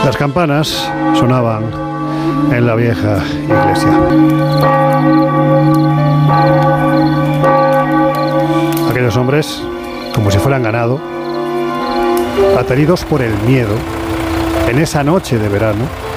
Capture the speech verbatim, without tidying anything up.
Las campanas sonaban en la vieja iglesia. Aquellos hombres, como si fueran ganado, ateridos por el miedo, en esa noche de verano,